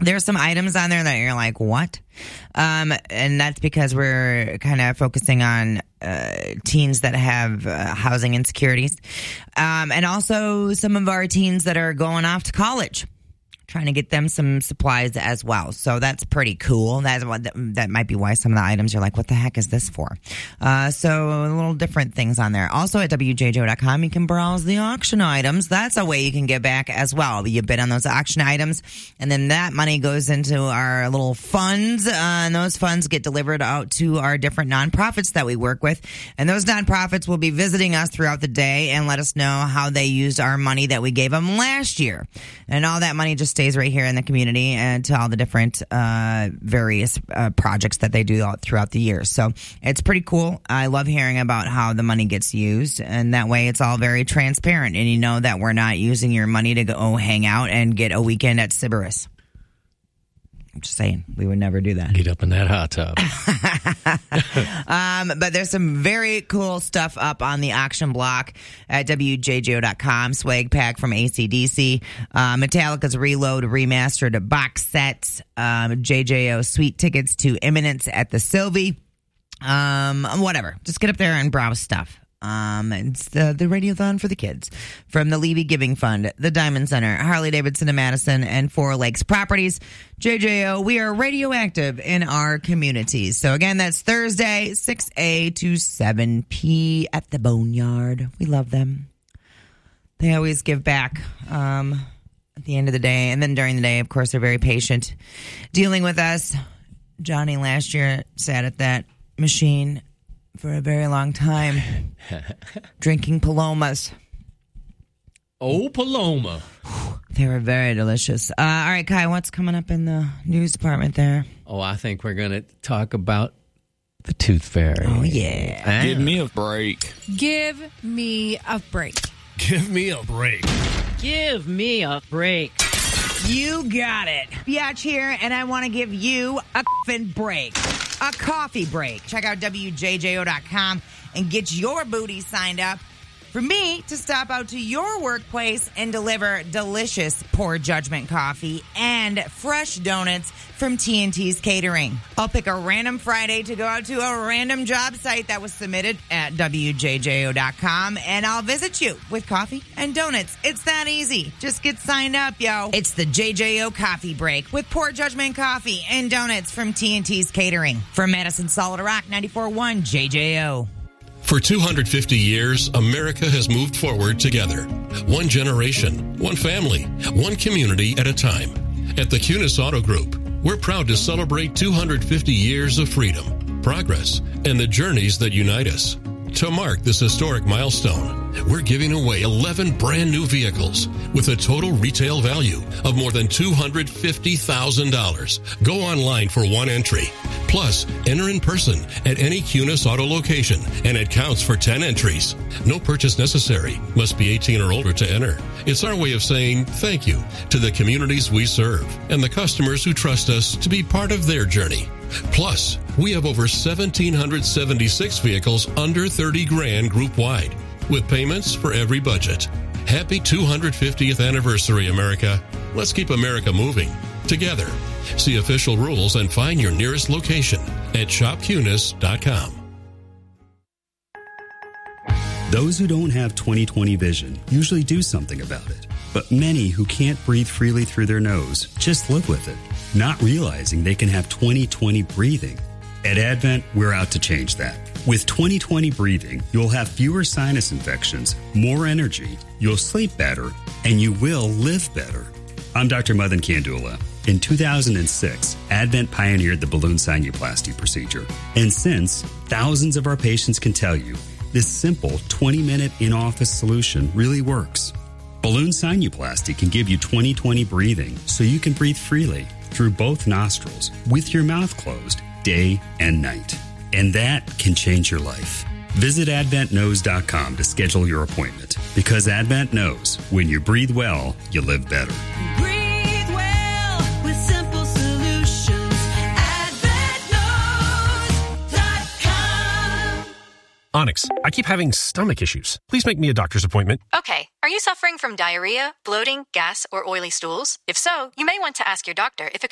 There's some items on there that you're like, what? And that's because we're kind of focusing on teens that have housing insecurities. And also some of our teens that are going off to college, trying to get them some supplies as well. So that's pretty cool. That might be why some of the items you're like, what the heck is this for? So little different things on there. Also at WJJO.com, you can browse the auction items. That's a way you can give back as well. You bid on those auction items, and then that money goes into our little funds, and those funds get delivered out to our different nonprofits that we work with. And those nonprofits will be visiting us throughout the day and let us know how they used our money that we gave them last year. And all that money just stays right here in the community and to all the different various projects that they do throughout the year. So it's pretty cool. I love hearing about how the money gets used, and that way it's all very transparent, and you know that we're not using your money to go hang out and get a weekend at Sybaris. I'm just saying, we would never do that. Get up in that hot tub. But there's some very cool stuff up on the auction block at WJJO.com. Swag pack from AC/DC. Metallica's Reload remastered box set. JJO sweet tickets to Imminence at the Sylvie. Whatever. Just get up there and browse stuff. It's the Radiothon for the kids from the Levy Giving Fund, the Diamond Center, Harley Davidson of Madison, and Four Lakes Properties. JJO, we are radioactive in our communities. So again, that's Thursday, 6A to 7P at the Boneyard. We love them. They always give back at the end of the day. And then during the day, of course, they're very patient dealing with us. Johnny last year sat at that machine for a very long time, drinking Palomas. Oh, Paloma. They were very delicious. All right, Kai, what's coming up in the news department there? Oh, I think we're going to talk about the Tooth Fairy. Oh, yeah. Give me a break. Give me a break. Give me a break. Give me a break. You got it. Biatch here, and I want to give you a f***ing break. A coffee break. Check out WJJO.com and get your booty signed up for me to stop out to your workplace and deliver delicious Poor Judgment coffee and fresh donuts from TNT's Catering. I'll pick a random Friday to go out to a random job site that was submitted at WJJO.com, and I'll visit you with coffee and donuts. It's that easy. Just get signed up, yo. It's the JJO Coffee Break with Poor Judgment coffee and donuts from TNT's Catering. From Madison Solid Rock, 94.1 JJO. For 250 years, America has moved forward together. One generation, one family, one community at a time. At the Cunis Auto Group, we're proud to celebrate 250 years of freedom, progress, and the journeys that unite us. To mark this historic milestone, we're giving away 11 brand new vehicles with a total retail value of more than $250,000. Go online for one entry. Plus, enter in person at any Cunis Auto location, and it counts for 10 entries. No purchase necessary. Must be 18 or older to enter. It's our way of saying thank you to the communities we serve and the customers who trust us to be part of their journey. Plus, we have over 1,776 vehicles under 30 grand group-wide, with payments for every budget. Happy 250th anniversary, America. Let's keep America moving together. See official rules and find your nearest location at shopcunis.com. Those who don't have 20/20 vision usually do something about it. But many who can't breathe freely through their nose just live with it, not realizing they can have 20/20 breathing. At Advent, we're out to change that. With 20/20 breathing, you'll have fewer sinus infections, more energy, you'll sleep better, and you will live better. I'm Dr. Madan Kandula. In 2006, Advent pioneered the balloon sinuplasty procedure. And since, thousands of our patients can tell you, this simple 20-minute in-office solution really works. Balloon sinuplasty can give you 20/20 breathing so you can breathe freely through both nostrils with your mouth closed day and night. And that can change your life. Visit AdventKnows.com to schedule your appointment, because Advent knows when you breathe well, you live better. Breathe well with simple solutions. AdventKnows.com. Onyx, I keep having stomach issues. Please make me a doctor's appointment. Okay. Are you suffering from diarrhea, bloating, gas, or oily stools? If so, you may want to ask your doctor if it